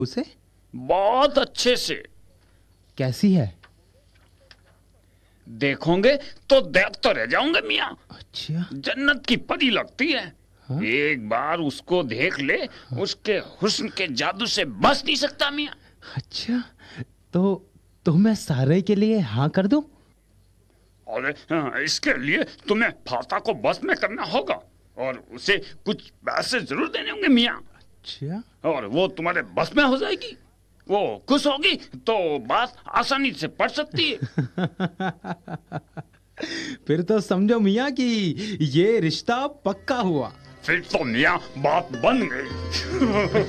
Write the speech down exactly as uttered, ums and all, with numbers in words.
उसे? बहुत अच्छे से। कैसी है? देखोगे तो देख तो रह जाओगे मियाँ। अच्छा। जन्नत की परी लगती है। हाँ? एक बार उसको देख ले, उसके हुस्न के जादू से बच नहीं सकता मियाँ। अच्छा, तो तो मैं सारे के लिए हाँ कर दूं? और हाँ, इसके लिए तुम्हें फाता को बस में करना होगा और उसे कुछ पैसे जरूर देने होंगे मियाँ। अच्छा। और वो तुम्हारे बस में हो जाएगी। वो खुश होगी तो बात आसानी से पड़ सकती है। फिर तो समझो मियाँ कि ये रिश्ता पक्का हुआ। फिर तो मियाँ बात बन गई।